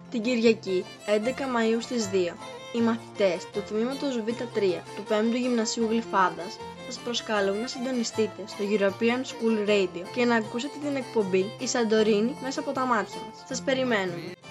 Την Κυριακή, 11 Μαΐου στις 2, οι μαθητές του τμήματος Β3 του 5ου Γυμνασίου Γλυφάδας σας προσκαλούν να συντονιστείτε στο European School Radio και να ακούσετε την εκπομπή «Η Σαντορίνη μέσα από τα μάτια μας». Σας περιμένουμε!